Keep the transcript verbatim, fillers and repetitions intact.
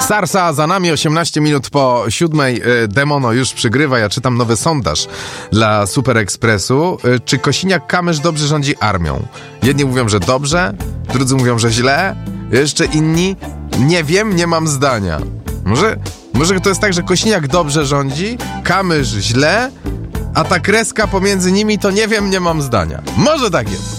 Sarsa za nami, osiemnaście minut po siódmej. Demono już przygrywa. Ja czytam nowy sondaż dla Super Expressu. Czy Kosiniak-Kamysz dobrze rządzi armią? Jedni mówią, że dobrze, drudzy mówią, że źle, jeszcze inni nie wiem, nie mam zdania. Może, może to jest tak, że Kosiniak dobrze rządzi, Kamysz źle, a ta kreska pomiędzy nimi to nie wiem, nie mam zdania. Może tak jest.